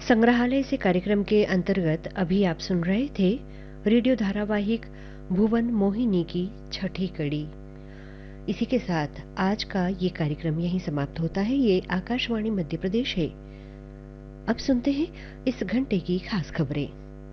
संग्रहालय से कार्यक्रम के अंतर्गत अभी आप सुन रहे थे रेडियो धारावाहिक भुवन मोहिनी की छठी कड़ी। इसी के साथ आज का ये कार्यक्रम यहीं समाप्त होता है। ये आकाशवाणी मध्य प्रदेश है। अब सुनते हैं इस घंटे की खास खबरें।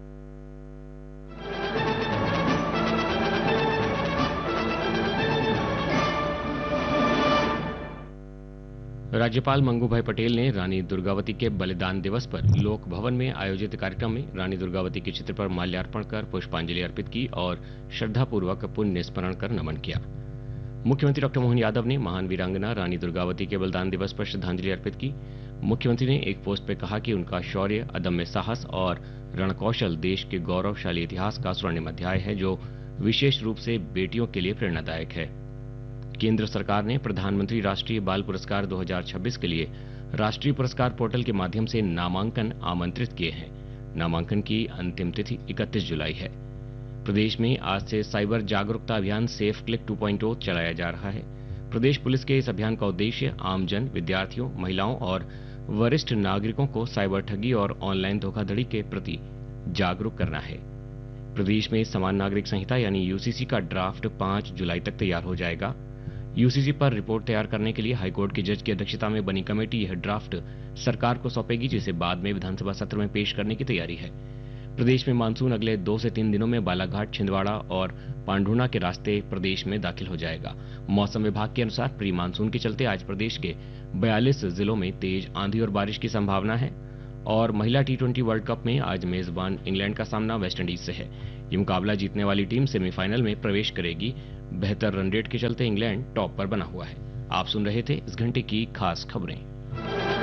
राज्यपाल मंगूभाई पटेल ने रानी दुर्गावती के बलिदान दिवस पर लोक भवन में आयोजित कार्यक्रम में रानी दुर्गावती के चित्र पर माल्यार्पण कर पुष्पांजलि अर्पित की और श्रद्धापूर्वक पुण्य स्मरण कर नमन किया। मुख्यमंत्री डॉक्टर मोहन यादव ने महान वीरांगना रानी दुर्गावती के बलिदान दिवस पर श्रद्धांजलि अर्पित की। मुख्यमंत्री ने एक पोस्ट पर कहा कि उनका शौर्य, अदम्य साहस और रणकौशल देश के गौरवशाली इतिहास का स्वर्णिम अध्याय है, जो विशेष रूप से बेटियों के लिए प्रेरणादायक है। केंद्र सरकार ने प्रधानमंत्री राष्ट्रीय बाल पुरस्कार 2026 के लिए राष्ट्रीय पुरस्कार पोर्टल के माध्यम से नामांकन आमंत्रित किए हैं। नामांकन की अंतिम तिथि 31 जुलाई है। प्रदेश में आज से साइबर जागरूकता अभियान सेफ क्लिक 2.0 चलाया जा रहा है। प्रदेश पुलिस के इस अभियान का उद्देश्य आमजन, विद्यार्थियों, महिलाओं और वरिष्ठ नागरिकों को साइबर ठगी और ऑनलाइन धोखाधड़ी के प्रति जागरूक करना है। प्रदेश में समान नागरिक संहिता यानी यूसीसी का ड्राफ्ट 5 जुलाई तक तैयार हो जाएगा। यूसीसी पर रिपोर्ट तैयार करने के लिए हाईकोर्ट के जज की अध्यक्षता में बनी कमेटी यह ड्राफ्ट सरकार को सौंपेगी, जिसे बाद में विधानसभा सत्र में पेश करने की तैयारी है। प्रदेश में मानसून अगले 2 से 3 दिनों में बालाघाट, छिंदवाड़ा और पांढुर्णा के रास्ते प्रदेश में दाखिल हो जाएगा। मौसम विभाग के अनुसार प्री मानसून के चलते आज प्रदेश के 42 जिलों में तेज आंधी और बारिश की संभावना है। और महिला T20 वर्ल्ड कप में आज मेजबान इंग्लैंड का सामना वेस्टइंडीज से है। ये मुकाबला जीतने वाली टीम सेमीफाइनल में प्रवेश करेगी। बेहतर रन रेट के चलते इंग्लैंड टॉप पर बना हुआ है। आप सुन रहे थे इस घंटे की खास खबरें।